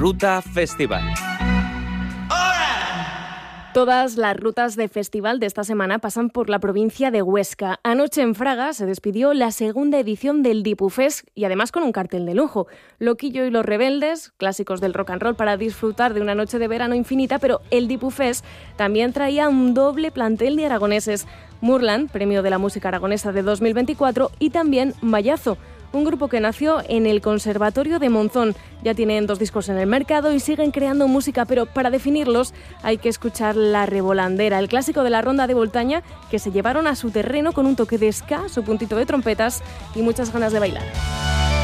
Ruta Festival. Todas las rutas de festival de esta semana pasan por la provincia de Huesca. Anoche en Fraga se despidió la segunda edición del Dipufest y además con un cartel de lujo. Loquillo y los Rebeldes, clásicos del rock and roll para disfrutar de una noche de verano infinita, pero el Dipufest también traía un doble plantel de aragoneses. Murlan, premio de la música aragonesa de 2024, y también Mayazo, un grupo que nació en el Conservatorio de Monzón. Ya tienen 2 discos en el mercado y siguen creando música, pero para definirlos hay que escuchar La Rebolandera, el clásico de la ronda de Voltaña, que se llevaron a su terreno con un toque de ska, su puntito de trompetas y muchas ganas de bailar.